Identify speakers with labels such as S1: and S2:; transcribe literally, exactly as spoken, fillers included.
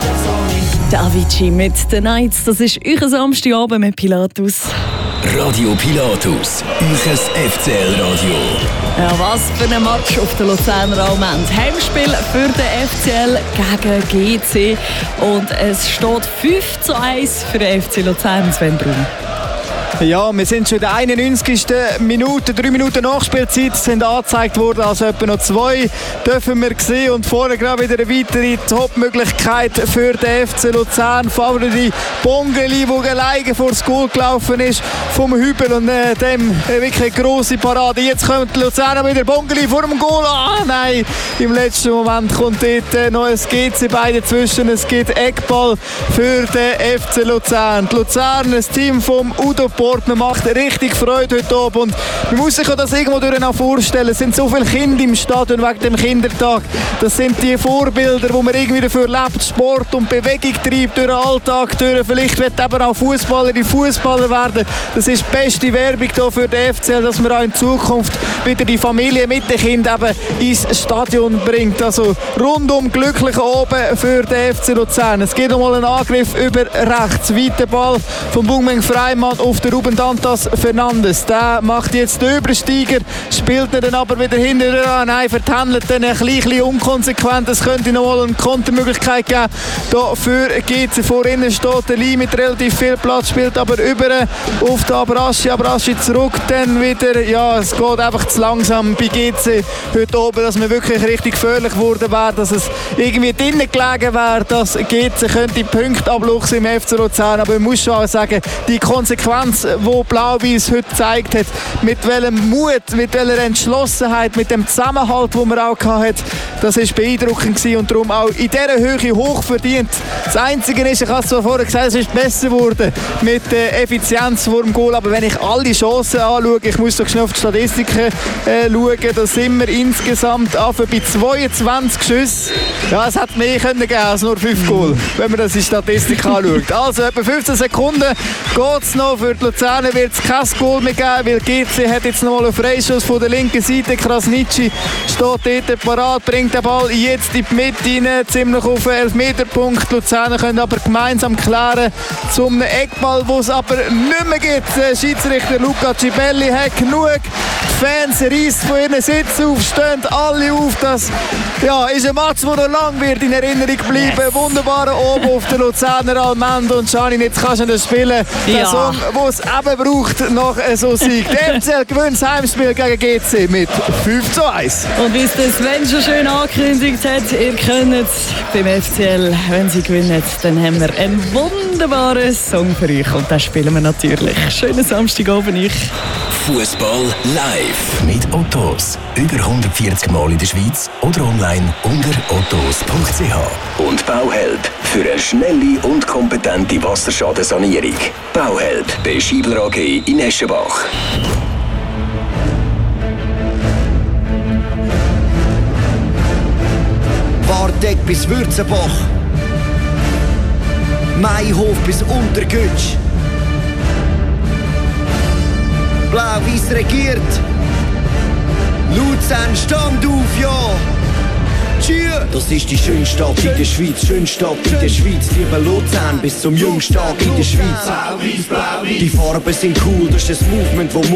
S1: Der Avicii mit «The Nights», das ist euer Samstagabend mit Pilatus.
S2: Radio Pilatus, euer F C L-Radio.
S1: Ja, was für ein Match auf der Luzerner Allmend. Heimspiel für den F C L gegen G C. Und es steht fünf zu eins für den F C Luzern, Sven Brun.
S3: Ja, wir sind schon in der einundneunzigsten Minute, drei Minuten Nachspielzeit sind angezeigt worden, also etwa noch zwei dürfen wir sehen und vorne gerade wieder eine weitere Top-Möglichkeit für den F C Luzern. Favori Bongeli, der alleine vor das Goal gelaufen ist vom Hübel und äh, dem äh, wirklich eine grosse Parade. Jetzt kommt die Luzerner wieder, Bongeli vor dem Goal. Ah nein, im letzten Moment kommt dort äh, noch ein G C beide dazwischen. Es gibt Eckball für den F C Luzern. Die Luzern, ein Team vom Udo Port. Man macht richtig Freude heute Abend und man muss sich das irgendwo durch auch vorstellen. Es sind so viele Kinder im Stadion wegen dem Kindertag. Das sind die Vorbilder, wo man irgendwie dafür lebt, Sport und Bewegung treibt durch den Alltag, durch. Vielleicht wird eben auch Fußballerin Fußballer werden. Das ist die beste Werbung hier für den F C L, dass man auch in Zukunft wieder die Familie mit den Kindern eben ins Stadion bringt. Also rundum glücklich oben für den F C Luzern. Es geht nochmal einen Angriff über rechts. Weiter Ball von Bungmeng Freimann auf der Ruben Dantas Fernandes. Der macht jetzt den Übersteiger, spielt ihn dann aber wieder hinten an. Nein, vertändelt dann ein bisschen unkonsequent. Es könnte noch mal eine Kontermöglichkeit geben. Hier für G C. Vor innen steht der Lee mit relativ viel Platz, spielt aber über auf den Abraschi. Abraschi zurück, dann wieder. Ja, es geht einfach zu langsam bei G C heute oben, dass wir wirklich richtig gefährlich geworden wäre, dass es irgendwie drinnen gelegen wäre, dass G C könnte Punkte abluchsen im F C Luzern. Aber man muss schon auch sagen, die Konsequenz, wo Blau-Weiß heute gezeigt hat, mit welchem Mut, mit welcher Entschlossenheit, mit dem Zusammenhalt, den man auch hatte, das war beeindruckend gewesen und darum auch in dieser Höhe hoch verdient. Das Einzige ist, ich habe es zwar vorher gesagt, es ist besser geworden mit der Effizienz vor dem Goal, aber wenn ich alle Chancen anschaue, ich muss doch schnell auf die Statistiken äh, schauen, da sind wir insgesamt bei zweiundzwanzig Schüssen. Ja, es hätte mehr können geben als nur fünf Goal, wenn man das in die Statistik anschaut. Also etwa fünfzehn Sekunden geht es noch. Für die Luzerner wird es kein Goal mehr geben, weil G C hat jetzt noch mal einen Freischuss von der linken Seite. Krasnitschi steht dort parat, bringt den Ball jetzt in die Mitte rein, ziemlich auf den Elfmeterpunkt. Die Luzerner können aber gemeinsam klären zum Eckball, wo es aber nicht mehr gibt. Der Schiedsrichter Luca Cibelli hat genug. Die Fans reissen von ihren Sitzen auf, stehen alle auf. Das ja, ist ein Match, der noch lang wird in Erinnerung bleiben. Yes. Wunderbarer oben auf der Luzerner Allmend. Und Janine, jetzt kannst du das spielen. Der ja. Song, den es eben braucht, nach so Sieg. Der F C L gewinnt das Heimspiel gegen G C mit fünf zu eins.
S1: Und wie es der Sven schon schön angekündigt hat, ihr könnt beim F C L, wenn sie gewinnen, dann haben wir einen wunderbaren Song für euch. Und den spielen wir natürlich. Schönen Samstagabend euch.
S2: Fußball live mit Ottos. Über hundertvierzig Mal in der Schweiz oder online unter ottos punkt c h. Und Bauhelp für eine schnelle und kompetente Wasserschadensanierung. Bauhelp bei Schiebler A G in Eschenbach.
S4: Wartegg bis Würzenbach. Mayhof bis Untergütsch. Blau-Weiß regiert. Luzern, stand auf, ja! Tschüss! Das ist die schönste Stadt in der Schweiz, schönste Stadt in der Schweiz. Liebe Luzern bis zum jüngsten Tag in der Schweiz. Die Farben sind cool, das ist das Movement, wo